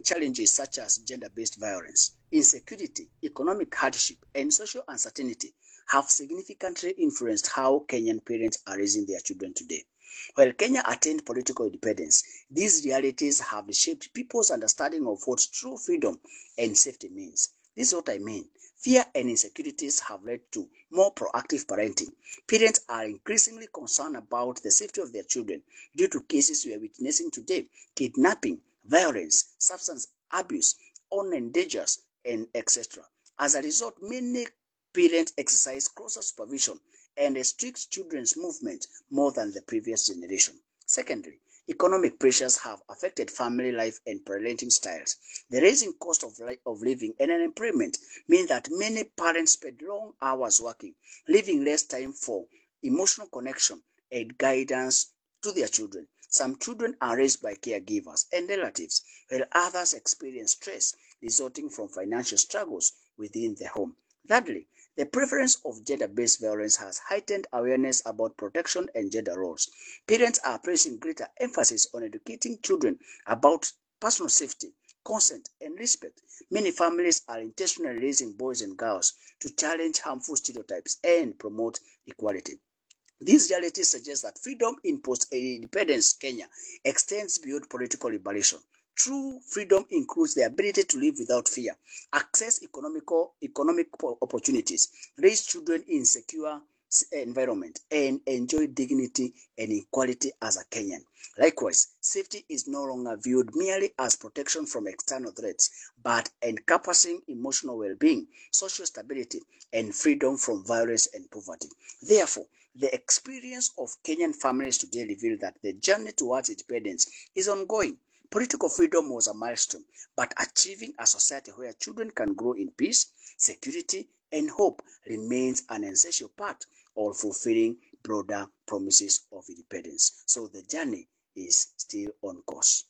challenges such as gender-based violence, insecurity, economic hardship, and social uncertainty have significantly influenced how Kenyan parents are raising their children today. While Kenya attained political independence, these realities have shaped people's understanding of what true freedom and safety means. This is what I mean. Fear and insecurities have led to more proactive parenting. Parents are increasingly concerned about the safety of their children due to cases we are witnessing today: kidnapping, violence, substance abuse, online dangers, and etc. As a result, many parents exercise closer supervision and restrict children's movement more than the previous generation. Secondly, economic pressures have affected family life and parenting styles. The rising cost of living and unemployment mean that many parents spend long hours working, leaving less time for emotional connection and guidance to their children. Some children are raised by caregivers and relatives, while others experience stress resulting from financial struggles within the home. Thirdly, the prevalence of gender-based violence has heightened awareness about protection and gender roles. Parents are placing greater emphasis on educating children about personal safety, consent, and respect. Many families are intentionally raising boys and girls to challenge harmful stereotypes and promote equality. These realities suggest that freedom in post-independence Kenya extends beyond political liberation. True freedom includes the ability to live without fear, access economic opportunities, raise children in secure environment, and enjoy dignity and equality as a Kenyan. Likewise, safety is no longer viewed merely as protection from external threats, but encompassing emotional well-being, social stability, and freedom from violence and poverty. Therefore, the experience of Kenyan families today reveal that the journey towards independence is ongoing. Political freedom was a milestone, but achieving a society where children can grow in peace, security, and hope remains an essential part of fulfilling broader promises of independence. So the journey is still on course.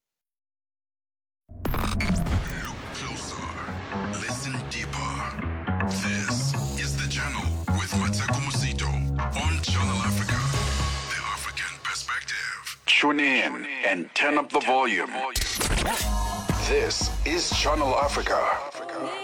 Look closer, listen deeper. This is The Channel with Mateko Musito on Channel Africa, the African perspective. Tune in and turn up the volume. This is Channel Africa.